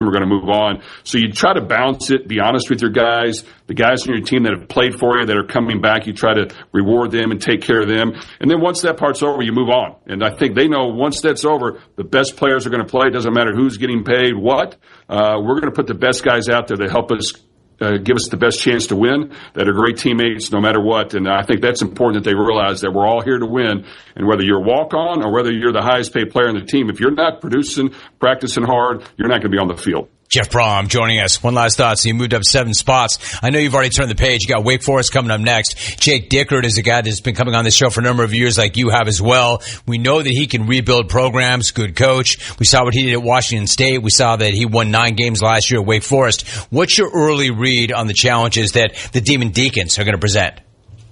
are going to move on. So you try to balance it, be honest with your guys. The guys on your team that have played for you, that are coming back, you try to reward them and take care of them. And then once that part's over, you move on. And I think they know once that's over, the best players are going to play. It doesn't matter who's getting paid what. We're going to put the best guys out there to help us give us the best chance to win, that are great teammates no matter what. And I think that's important that they realize that we're all here to win. And whether you're a walk-on or whether you're the highest paid player on the team, if you're not producing, practicing hard, you're not going to be on the field. Jeff Brohm joining us. One last thought. So you moved up 7 spots. I know you've already turned the page. You got Wake Forest coming up next. Jake Dickert is a guy that's been coming on this show for a number of years like you have as well. We know that he can rebuild programs. Good coach. We saw what he did at Washington State. We saw that he won 9 games last year at Wake Forest. What's your early read on the challenges that the Demon Deacons are going to present?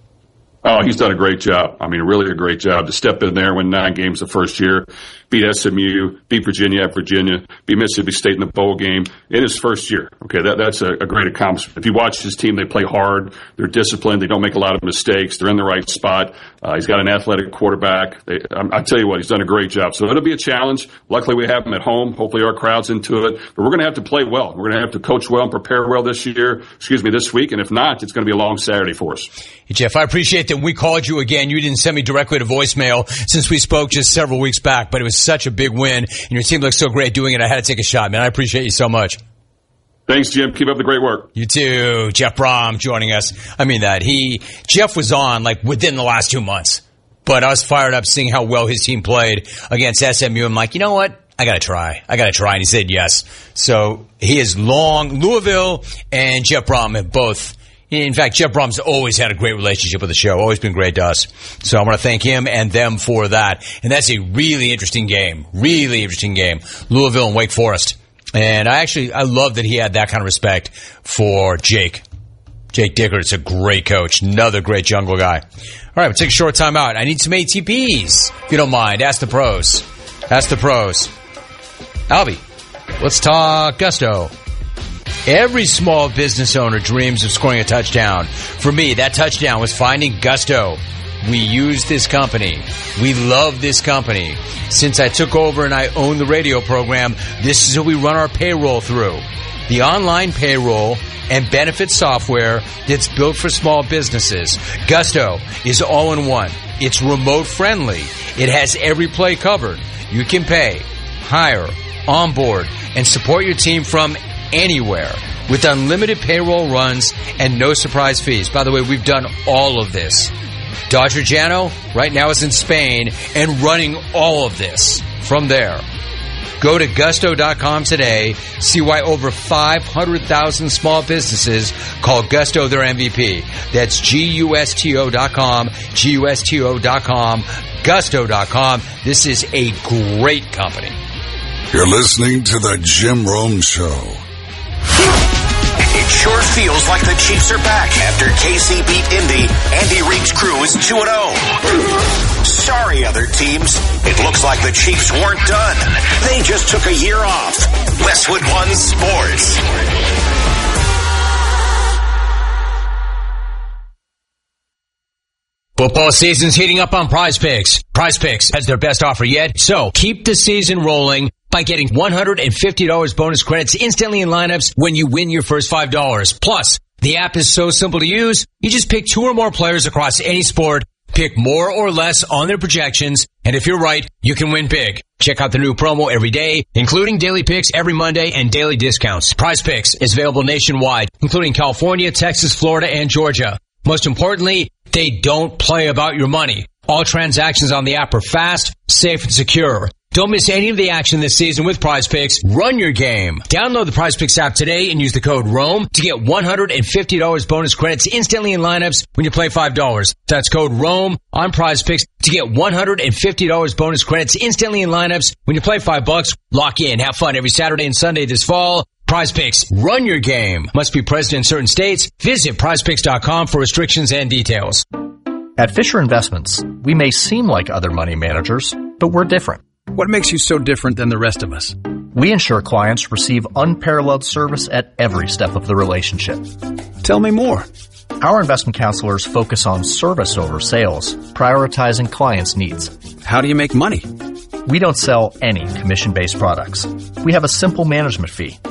Oh, he's done a great job. I mean, really a great job to step in there, win 9 games the first year, beat SMU, beat Virginia at Virginia, beat Mississippi State in the bowl game in his first year. Okay, that's a great accomplishment. If you watch his team, they play hard, they're disciplined, they don't make a lot of mistakes, they're in the right spot. He's got an athletic quarterback. I tell you what, he's done a great job. So it'll be a challenge. Luckily, we have him at home. Hopefully, our crowd's into it. But we're going to have to play well. We're going to have to coach well and prepare well this week. And if not, it's going to be a long Saturday for us. Hey, Jeff, I appreciate that we called you again. You didn't send me directly to voicemail since we spoke just several weeks back, but it was such a big win, and your team looks so great doing it. I had to take a shot, man. I appreciate you so much. Thanks, Jim. Keep up the great work. You too. Jeff Brohm joining us. I mean that. Jeff was on like within the last 2 months, but I was fired up seeing how well his team played against SMU. I'm like, you know what? I got to try. And he said yes. So he is Louisville and Jeff Brohm have both. In fact, Jeff Brom's always had a great relationship with the show, always been great to us. So I want to thank him and them for that. And that's a really interesting game. Louisville and Wake Forest. And I love that he had that kind of respect for Jake Dickert. It's a great coach. Another great jungle guy. All right, we'll take a short time out. I need some ATPs, if you don't mind. Ask the pros. Albie, let's talk Gusto. Every small business owner dreams of scoring a touchdown. For me, that touchdown was finding Gusto. We use this company. We love this company. Since I took over and I own the radio program, this is who we run our payroll through. The online payroll and benefit software that's built for small businesses. Gusto is all in one. It's remote friendly. It has every play covered. You can pay, hire, onboard, and support your team from anywhere with unlimited payroll runs and no surprise fees. By the way, we've done all of this. Dodger Jano right now is in Spain and running all of this from there. Go to gusto.com today. See why over 500,000 small businesses call Gusto their MVP. That's gusto.com, gusto.com, gusto.com. This is a great company. You're listening to the Jim Rome Show. It sure feels like the Chiefs are back after KC beat Indy. Andy Reid's crew is 2-0. Sorry, other teams. It looks like the Chiefs weren't done. They just took a year off. Westwood One Sports. Football season's heating up on Prize Picks. Prize Picks has their best offer yet, so keep the season rolling by getting $150 bonus credits instantly in lineups when you win your first $5. Plus, the app is so simple to use, you just pick 2 or more players across any sport, pick more or less on their projections, and if you're right, you can win big. Check out the new promo every day, including daily picks every Monday and daily discounts. Prize Picks is available nationwide, including California, Texas, Florida, and Georgia. Most importantly, they don't play about your money. All transactions on the app are fast, safe, and secure. Don't miss any of the action this season with Prize Picks. Run your game. Download the Prize Picks app today and use the code ROME to get $150 bonus credits instantly in lineups when you play $5. That's code ROME on Prize Picks to get $150 bonus credits instantly in lineups when you play $5. Lock in. Have fun every Saturday and Sunday this fall. Prize Picks. Run your game. Must be present in certain states. Visit prizepicks.com for restrictions and details. At Fisher Investments, we may seem like other money managers, but we're different. What makes you so different than the rest of us? We ensure clients receive unparalleled service at every step of the relationship. Tell me more. Our investment counselors focus on service over sales, prioritizing clients' needs. How do you make money? We don't sell any commission-based products. We have a simple management fee,